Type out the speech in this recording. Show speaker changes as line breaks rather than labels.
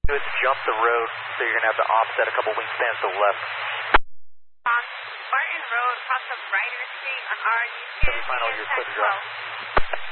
do is jump the road, so you're going to have to offset a couple wingspans to the left.
On Martin Road, across the Ryder Street on RG2.
Final, your clear to drop.